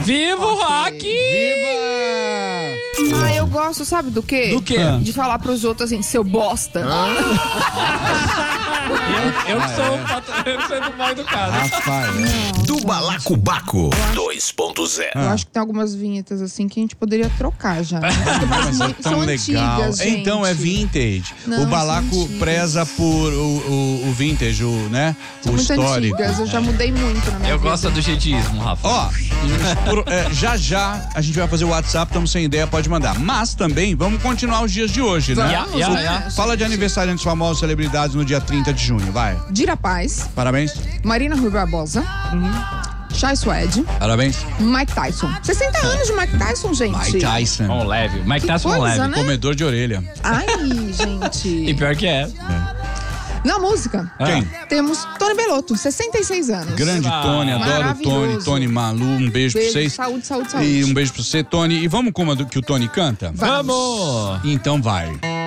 Viva o rock! Viva! Ah, eu gosto, sabe do quê? Do quê? De falar pros outros assim, seu bosta. Eu que sou do mal educado. Rafael. Do Balacobaco 2.0. Eu acho que tem algumas vinhetas assim que a gente poderia trocar já. Mas é tão São legal. antigas, gente. Então é vintage. Não, o Balaco são antigas. preza por o vintage, né? São o muito histórico. antigas, eu já mudei muito na minha Eu vida. gosto do jeitismo, Rafa. Ó, já a gente vai fazer o WhatsApp, estamos sem ideia, pode mandar. Mas também vamos continuar os dias de hoje, né? Vamos, Yeah. Fala de aniversariantes famosos, celebridades no dia 30 de junho, vai. Dira Paz, Parabéns, Marina Rui Barbosa, Chai Suede, parabéns. Mike Tyson. 60 anos de Mike Tyson, gente. Mike Tyson, Mão leve. Mike Que Tyson mão coisa, leve. né? comedor de orelha. Ai, E gente. pior que é. Na música, Quem? temos Tony Bellotto, 66 anos. Grande Tony, adoro o Tony. Maravilhoso. Tony Malu, um beijo pra Beijo, vocês. saúde. E um beijo pra você, Tony. E vamos com uma que o Tony canta? Vamos! Então vai.